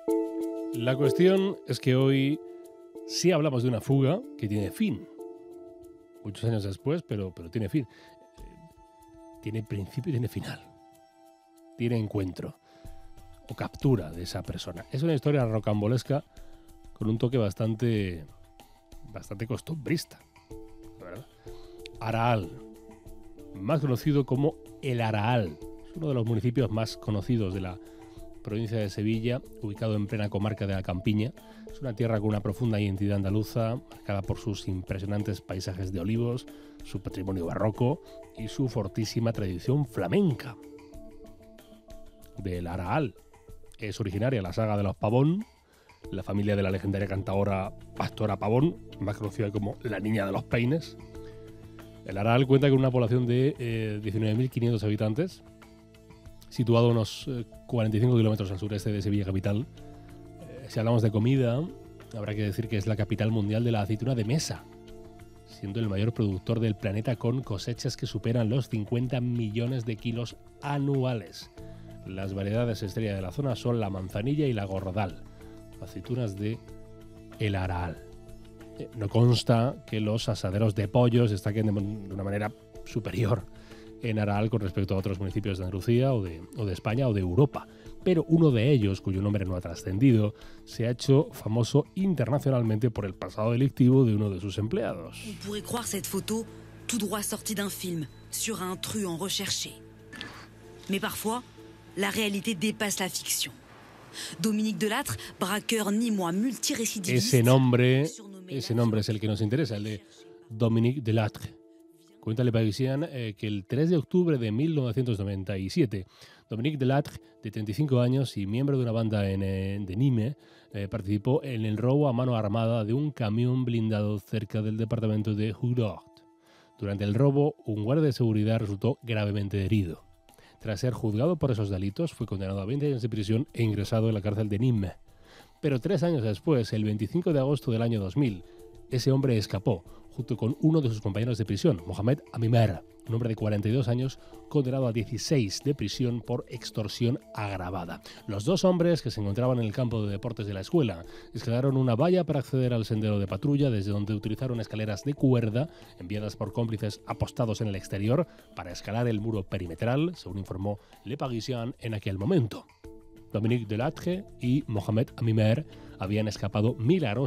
La cuestión es que hoy sí hablamos de una fuga que tiene fin. Muchos años después, pero tiene fin. Tiene principio y tiene final. Tiene encuentro o captura de esa persona. Es una historia rocambolesca con un toque bastante costumbrista, ¿verdad? Araal, más conocido como El Araal. Es uno de los municipios más conocidos de la provincia de Sevilla, ubicado en plena comarca de la Campiña. Es una tierra con una profunda identidad andaluza, marcada por sus impresionantes paisajes de olivos, su patrimonio barroco y su fortísima tradición flamenca. Del Araal es originaria la saga de los Pavón, la familia de la legendaria cantaora Pastora Pavón, más conocida como la Niña de los Peines. El Araal cuenta con una población de 19.500 habitantes, situado a unos 45 kilómetros al sureste de Sevilla capital. Si hablamos de comida, habrá que decir que es la capital mundial de la aceituna de mesa, siendo el mayor productor del planeta con cosechas que superan los 50 millones de kilos anuales. Las variedades estrella de la zona son la manzanilla y la gordal, aceitunas de El Araal. No consta que los asaderos de pollos destaquen de una manera superior en Araal con respecto a otros municipios de Andalucía o de España o de Europa. Pero uno de ellos, cuyo nombre no ha trascendido, se ha hecho famoso internacionalmente por el pasado delictivo de uno de sus empleados. On pourrait croire cette photo tout droit sortie d'un film sur un truand recherché. Mais parfois, la réalité dépasse la fiction. Dominique Delattre, braqueur nîmois multirécidiviste. Ese nombre es el que nos interesa, el de Dominique Delattre. Cuenta Le Parisien que el 3 de octubre de 1997, Dominique Delattre, de 35 años y miembro de una banda de Nîmes, participó en el robo a mano armada de un camión blindado cerca del departamento de Houdault. Durante el robo, un guardia de seguridad resultó gravemente herido. Tras ser juzgado por esos delitos, fue condenado a 20 años de prisión e ingresado en la cárcel de Nîmes. Pero 3 años después, el 25 de agosto del año 2000, ese hombre escapó, junto con uno de sus compañeros de prisión, Mohamed Amimer, un hombre de 42 años, condenado a 16 de prisión por extorsión agravada. Los dos hombres, que se encontraban en el campo de deportes de la escuela, escalaron una valla para acceder al sendero de patrulla, desde donde utilizaron escaleras de cuerda, enviadas por cómplices apostados en el exterior, para escalar el muro perimetral, según informó Le Parisien en aquel momento. Dominique Delattre y Mohamed Amimer habían escapado milagrosamente